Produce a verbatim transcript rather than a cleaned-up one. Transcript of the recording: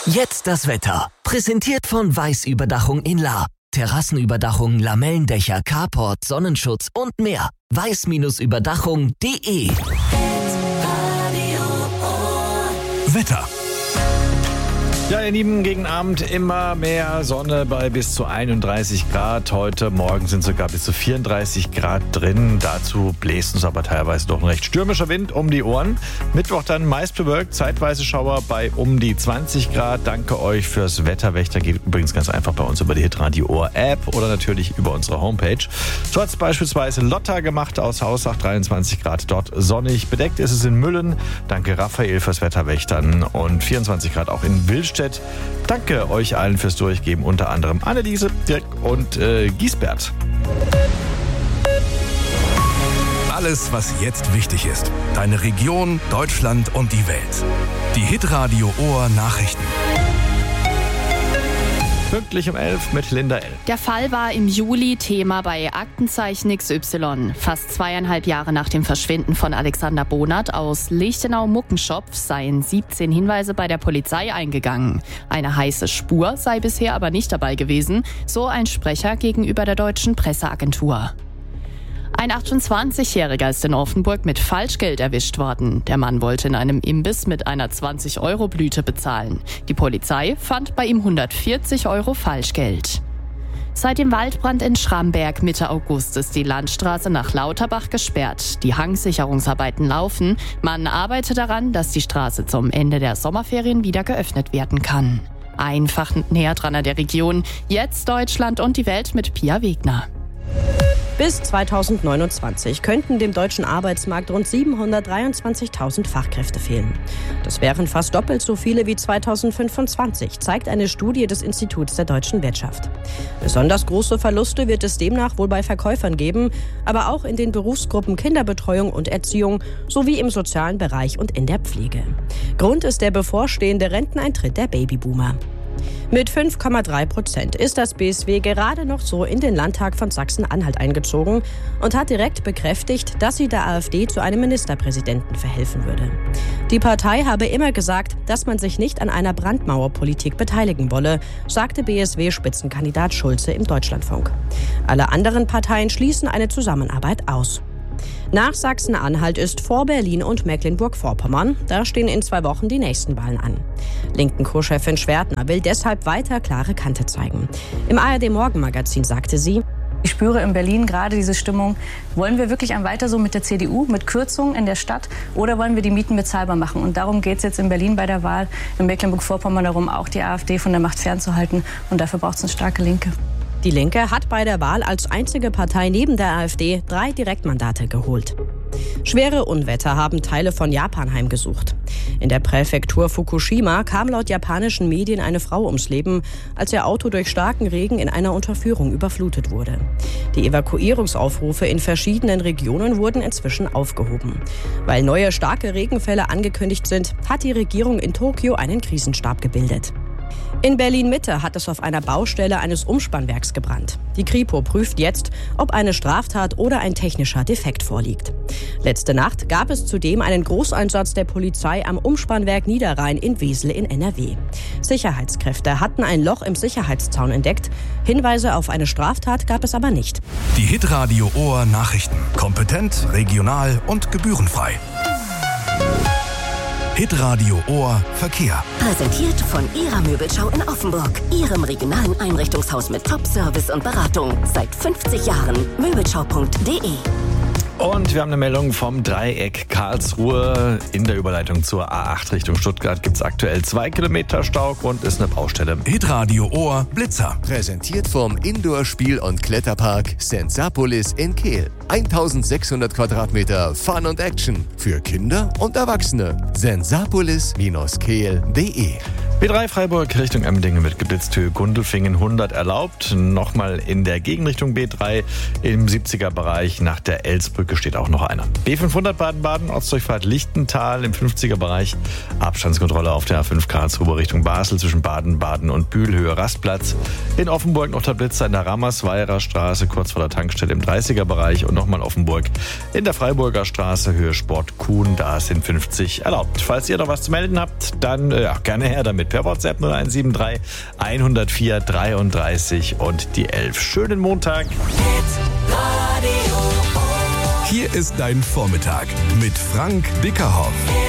Jetzt das Wetter. Präsentiert von Weiß-Überdachung in Lahr. Terrassenüberdachung, Lamellendächer, Carport, Sonnenschutz und mehr. weiß Überdachung punkt de. Wetter. Ja, ihr Lieben, gegen Abend immer mehr Sonne bei bis zu einunddreißig Grad. Heute Morgen sind sogar bis zu vierunddreißig Grad drin. Dazu bläst uns aber teilweise doch ein recht stürmischer Wind um die Ohren. Mittwoch dann meist bewölkt, zeitweise Schauer bei um die zwanzig Grad. Danke euch fürs Wetterwächter. Geht übrigens ganz einfach bei uns über die Hitradio Ohr App oder natürlich über unsere Homepage. So hat es beispielsweise Lotta gemacht aus Hausach, dreiundzwanzig Grad dort sonnig. Bedeckt ist es in Müllen. Danke Raphael fürs Wetterwächtern und vierundzwanzig Grad auch in Willstedt. Danke euch allen fürs Durchgeben, unter anderem Anneliese, Dirk und äh, Giesbert. Alles, was jetzt wichtig ist. Deine Region, Deutschland und die Welt. Die Hitradio Ohr Nachrichten. Pünktlich um elf mit Linda L. Der Fall war im Juli Thema bei Aktenzeichen X Y. Fast zweieinhalb Jahre nach dem Verschwinden von Alexander Bonert aus Lichtenau-Muckenschopf seien siebzehn Hinweise bei der Polizei eingegangen. Eine heiße Spur sei bisher aber nicht dabei gewesen, so ein Sprecher gegenüber der deutschen Presseagentur. Ein achtundzwanzigjähriger ist in Offenburg mit Falschgeld erwischt worden. Der Mann wollte in einem Imbiss mit einer zwanzig-Euro-Blüte bezahlen. Die Polizei fand bei ihm hundertvierzig Euro Falschgeld. Seit dem Waldbrand in Schramberg Mitte August ist die Landstraße nach Lauterbach gesperrt. Die Hangsicherungsarbeiten laufen. Man arbeitet daran, dass die Straße zum Ende der Sommerferien wieder geöffnet werden kann. Einfach näher dran an der Region. Jetzt Deutschland und die Welt mit Pia Wegner. Bis zweitausendneunundzwanzig könnten dem deutschen Arbeitsmarkt rund siebenhundertdreiundzwanzigtausend Fachkräfte fehlen. Das wären fast doppelt so viele wie zweitausendfünfundzwanzig, zeigt eine Studie des Instituts der deutschen Wirtschaft. Besonders große Verluste wird es demnach wohl bei Verkäufern geben, aber auch in den Berufsgruppen Kinderbetreuung und Erziehung sowie im sozialen Bereich und in der Pflege. Grund ist der bevorstehende Renteneintritt der Babyboomer. Mit fünf Komma drei Prozent ist das B S W gerade noch so in den Landtag von Sachsen-Anhalt eingezogen und hat direkt bekräftigt, dass sie der AfD zu einem Ministerpräsidenten verhelfen würde. Die Partei habe immer gesagt, dass man sich nicht an einer Brandmauerpolitik beteiligen wolle, sagte B S W-Spitzenkandidat Schulze im Deutschlandfunk. Alle anderen Parteien schließen eine Zusammenarbeit aus. Nach Sachsen-Anhalt ist vor Berlin und Mecklenburg-Vorpommern. Da stehen in zwei Wochen die nächsten Wahlen an. Linken-Co-Chefin Schwertner will deshalb weiter klare Kante zeigen. Im A R D-Morgenmagazin sagte sie: Ich spüre in Berlin gerade diese Stimmung. Wollen wir wirklich ein weiter so mit der C D U, mit Kürzungen in der Stadt, oder wollen wir die Mieten bezahlbar machen? Und darum geht es jetzt in Berlin bei der Wahl, in Mecklenburg-Vorpommern darum, auch die AfD von der Macht fernzuhalten. Und dafür braucht es eine starke Linke. Die Linke hat bei der Wahl als einzige Partei neben der AfD drei Direktmandate geholt. Schwere Unwetter haben Teile von Japan heimgesucht. In der Präfektur Fukushima kam laut japanischen Medien eine Frau ums Leben, als ihr Auto durch starken Regen in einer Unterführung überflutet wurde. Die Evakuierungsaufrufe in verschiedenen Regionen wurden inzwischen aufgehoben. Weil neue starke Regenfälle angekündigt sind, hat die Regierung in Tokio einen Krisenstab gebildet. In Berlin-Mitte hat es auf einer Baustelle eines Umspannwerks gebrannt. Die Kripo prüft jetzt, ob eine Straftat oder ein technischer Defekt vorliegt. Letzte Nacht gab es zudem einen Großeinsatz der Polizei am Umspannwerk Niederrhein in Wesel in N R W. Sicherheitskräfte hatten ein Loch im Sicherheitszaun entdeckt. Hinweise auf eine Straftat gab es aber nicht. Die Hitradio Ohr Nachrichten. Kompetent, regional und gebührenfrei. Hitradio Ohr Verkehr. Präsentiert von Ihrer Möbelschau in Offenburg. Ihrem regionalen Einrichtungshaus mit Top-Service und Beratung. Seit fünfzig Jahren. Möbelschau punkt de. Und wir haben eine Meldung vom Dreieck Karlsruhe. In der Überleitung zur A acht Richtung Stuttgart gibt es aktuell zwei Kilometer Stau. Grund ist eine Baustelle. Hitradio Ohr Blitzer. Präsentiert vom Indoor-Spiel- und Kletterpark Sensapolis in Kehl. eintausendsechshundert Quadratmeter Fun und Action für Kinder und Erwachsene. sensapolis Bindestrich kehl punkt de. B drei Freiburg Richtung Emmendingen wird geblitzt, Höhe Gundelfingen hundert erlaubt. Nochmal in der Gegenrichtung B drei im siebziger Bereich nach der Elsbrücke steht auch noch einer. B fünfhundert Baden-Baden, Ortsdurchfahrt Lichtental im fünfziger Bereich. Abstandskontrolle auf der A fünf Karlsruhe Richtung Basel zwischen Baden-Baden und Bühl, Höhe Rastplatz. In Offenburg noch der Blitzer in der Rammersweirer Straße kurz vor der Tankstelle im dreißiger Bereich und nochmal Offenburg in der Freiburger Straße Höhe Sport Kuhn, da sind fünfzig erlaubt. Falls ihr noch was zu melden habt, dann äh, gerne her damit. mit per WhatsApp null eins sieben drei eins null vier dreiunddreißig und die elf. Schönen Montag. Hier ist dein Vormittag mit Frank Bickerhoff.